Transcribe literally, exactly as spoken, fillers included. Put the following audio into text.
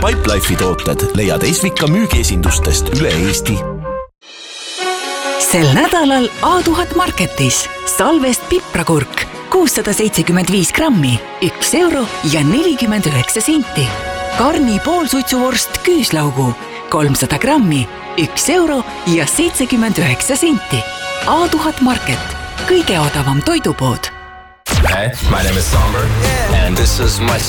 Pipelife'i tooted leiad Esvika müügiesindustest üle Eesti. Sel nädalal A tuhat Marketis salvest piprakurk kuussada seitsekümmend viis grammi, üks euro ja nelikümmend üheksa senti. Karni poolsuitsuvorst küüslaugu kolmsada grammi, üks euro ja seitsekümmend üheksa senti. A tuhat Market, kõige odavam toidupood. Hey, my name is Somber, and this is my